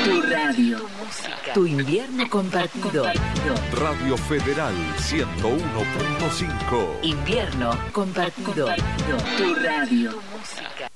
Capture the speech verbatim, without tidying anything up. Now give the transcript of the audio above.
Tu radio. Tu invierno compartido. Radio Federal ciento uno punto cinco. Invierno compartido. Tu radio.